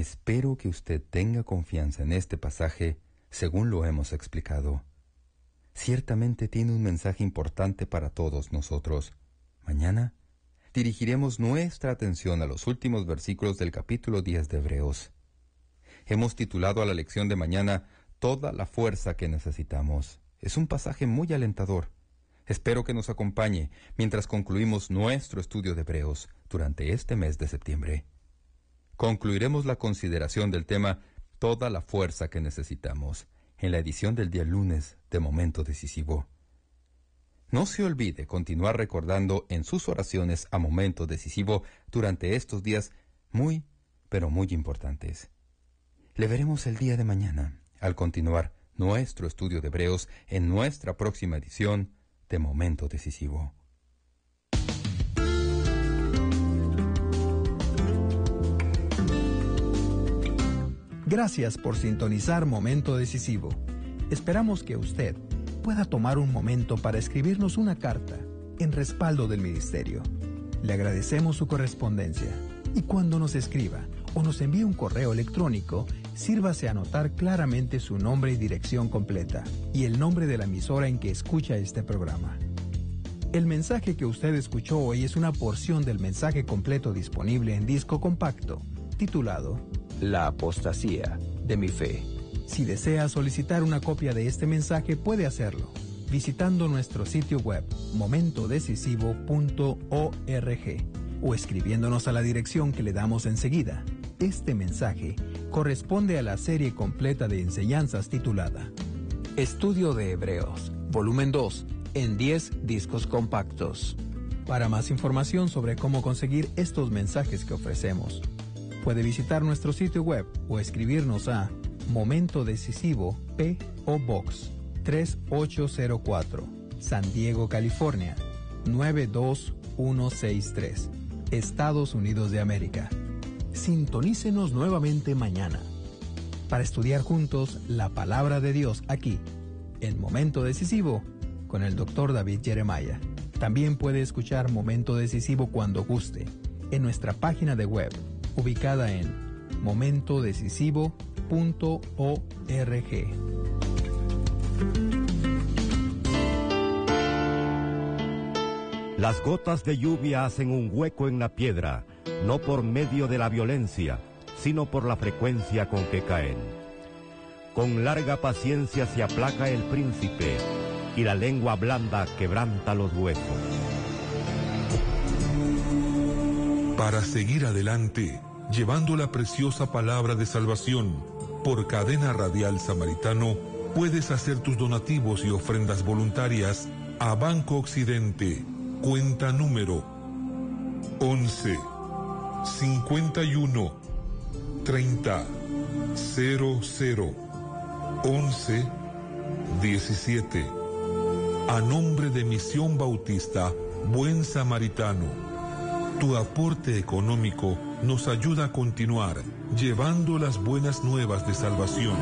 Espero que usted tenga confianza en este pasaje, según lo hemos explicado. Ciertamente tiene un mensaje importante para todos nosotros. Mañana dirigiremos nuestra atención a los últimos versículos del capítulo 10 de Hebreos. Hemos titulado a la lección de mañana Toda la fuerza que necesitamos. Es un pasaje muy alentador. Espero que nos acompañe mientras concluimos nuestro estudio de Hebreos durante este mes de septiembre. Concluiremos la consideración del tema Toda la fuerza que necesitamos en la edición del día lunes de Momento Decisivo. No se olvide continuar recordando en sus oraciones a Momento Decisivo durante estos días muy, pero muy importantes. Le veremos el día de mañana al continuar nuestro estudio de Hebreos en nuestra próxima edición de Momento Decisivo. Gracias por sintonizar Momento Decisivo. Esperamos que usted pueda tomar un momento para escribirnos una carta en respaldo del ministerio. Le agradecemos su correspondencia y cuando nos escriba o nos envíe un correo electrónico, sírvase a anotar claramente su nombre y dirección completa y el nombre de la emisora en que escucha este programa. El mensaje que usted escuchó hoy es una porción del mensaje completo disponible en disco compacto, titulado La apostasía de mi fe. Si desea solicitar una copia de este mensaje, puede hacerlo visitando nuestro sitio web momentodecisivo.org o escribiéndonos a la dirección que le damos enseguida. Este mensaje corresponde a la serie completa de enseñanzas titulada Estudio de Hebreos, volumen 2, en 10 discos compactos. Para más información sobre cómo conseguir estos mensajes que ofrecemos, puede visitar nuestro sitio web o escribirnos a Momento Decisivo P.O. Box 3804, San Diego, California 92163, Estados Unidos de América. Sintonícenos nuevamente mañana para estudiar juntos la palabra de Dios aquí, en Momento Decisivo, con el Dr. David Jeremiah. También puede escuchar Momento Decisivo cuando guste en nuestra página de web, ubicada en momentodecisivo.org. Las gotas de lluvia hacen un hueco en la piedra, no por medio de la violencia, sino por la frecuencia con que caen. Con larga paciencia se aplaca el príncipe, y la lengua blanda quebranta los huesos. Para seguir adelante, llevando la preciosa palabra de salvación, por Cadena Radial Samaritano, puedes hacer tus donativos y ofrendas voluntarias a Banco Occidente, cuenta número 11 51 30 00 11 17, a nombre de Misión Bautista Buen Samaritano. Tu aporte económico nos ayuda a continuar llevando las buenas nuevas de salvación